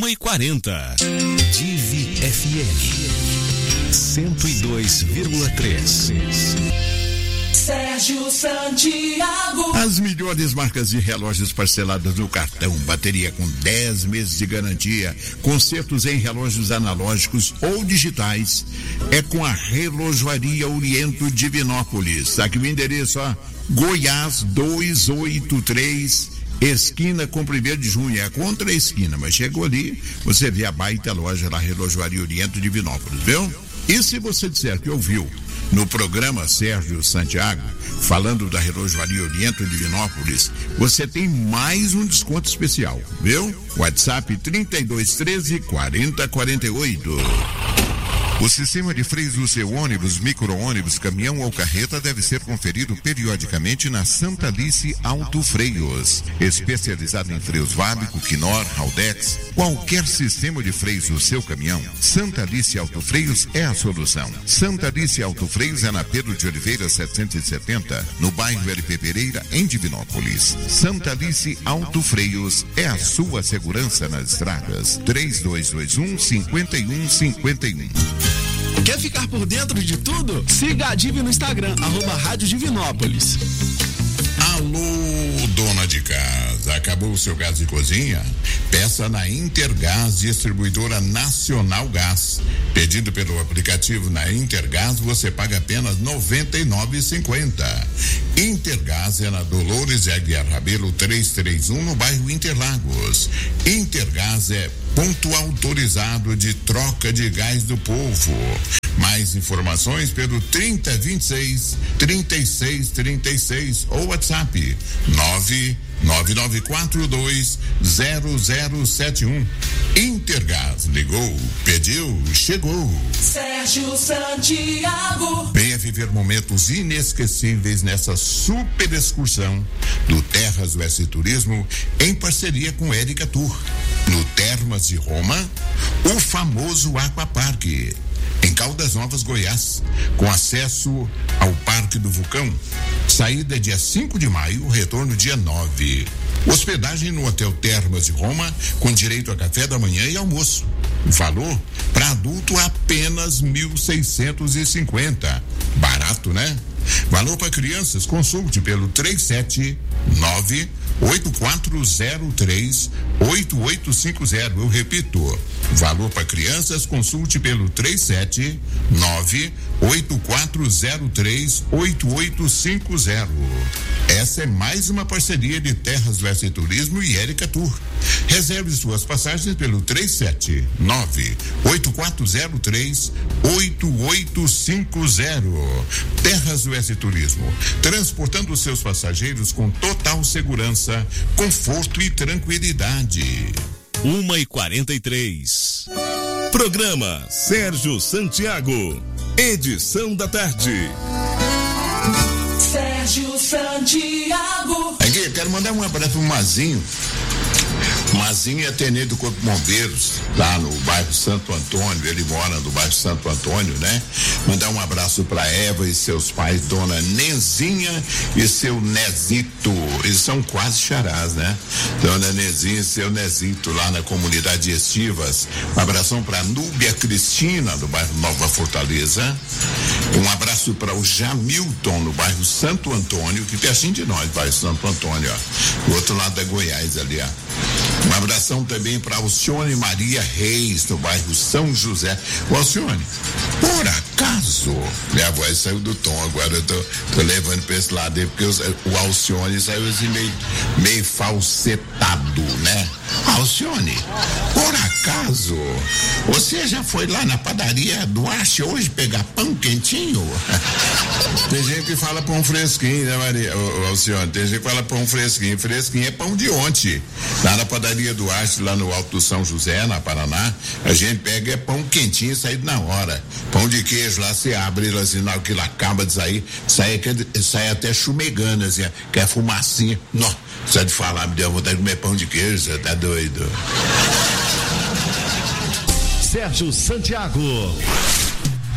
1h40. Divi FM 102,3. Sérgio Santiago. As melhores marcas de relógios parceladas no cartão, bateria com 10 meses de garantia, consertos em relógios analógicos ou digitais, é com a Relojoaria Oriento Divinópolis. Aqui o endereço, Goiás 283, esquina com 1º de junho, é contra a esquina, mas chegou ali, você vê a baita loja da Relojoaria Oriento Divinópolis, viu? E se você disser que ouviu no programa Sérgio Santiago, falando da Relojoaria Oriento Divinópolis, você tem mais um desconto especial, viu? WhatsApp 3213-4048. O sistema de freios do seu ônibus, micro-ônibus, caminhão ou carreta deve ser conferido periodicamente na Santa Alice Auto Freios. Especializado em freios Vábico, Knorr, Haldex, qualquer sistema de freios do seu caminhão, Santa Alice Auto Freios é a solução. Santa Alice Auto Freios é na Pedro de Oliveira 770, no bairro LP Pereira, em Divinópolis. Santa Alice Auto Freios é a sua segurança nas estradas. 3221-5151. Quer ficar por dentro de tudo? Siga a Divi no Instagram, @Rádio Divinópolis. Alô, dona de casa, acabou o seu gás de cozinha? Peça na Intergás, distribuidora Nacional Gás. Pedindo pelo aplicativo na Intergás, você paga apenas R$ 99,50. Intergás é na Dolores Aguiar Rabelo 331, no bairro Interlagos. Intergás é ponto autorizado de troca de gás do povo. Mais informações pelo 3026-3636 ou WhatsApp 999420071. Intergás, ligou, pediu, chegou. Sérgio Santiago. Venha viver momentos inesquecíveis nessa super excursão do Terras do S Turismo em parceria com Érica Tour. No Termas de Roma, o famoso Aquaparque, em Caldas Novas, Goiás, com acesso ao Parque do Vulcão. Saída dia 5 de maio, retorno dia 9. Hospedagem no Hotel Termas de Roma, com direito a café da manhã e almoço. Valor para adulto apenas R$ 1.650. Barato, né? Valor para crianças, consulte pelo 379-8403-8850. Eu repito, valor para crianças, consulte pelo 379-8403-8850. Essa é mais uma parceria de Terras do S Turismo e Érica Tour. Reserve suas passagens pelo 379-8403-8850. Terras do S Turismo, transportando seus passageiros com total segurança, conforto e tranquilidade. 1h43. Programa Sérgio Santiago, edição da tarde. Sérgio Santiago. Aqui, eu quero mandar um abraço pro Mazinho. Mazinho é tenente do Corpo de Bombeiros, lá no bairro Santo Antônio. Ele mora no bairro Santo Antônio, né? Mandar um abraço pra Eva e seus pais, dona Nenzinha e seu Nezito. Eles são quase xarás, né? Dona Nenzinha e seu Nezito, lá na comunidade de Estivas. Um abração pra Núbia Cristina, do bairro Nova Fortaleza. Um abraço para o Jamilton, no bairro Santo Antônio, que tem assim de nós, bairro Santo Antônio, ó. Do outro lado da Goiás, ali, ó. Um abração também para Alcione Maria Reis, no bairro São José. Ô, Alcione, por acaso, minha voz saiu do tom, agora eu tô levando pra esse lado aí, porque o Alcione saiu assim meio falsetado, né? Alcione, por acaso, você já foi lá na padaria do Duarte hoje pegar pão quentinho? Tem gente que fala pão fresquinho, né, Maria? Ô, Alcione, tem gente que fala pão fresquinho. Fresquinho é pão de ontem. Lá na padaria do Duarte, lá no Alto do São José, na Paraná, a gente pega é pão quentinho saído na hora. Pão de queijo lá, você abre ele assim, na hora que ele acaba de sair, sai até chumegando, assim, que é fumacinha. Não, só de falar, me deu vontade de comer pão de queijo, você tá doido. Sérgio Santiago.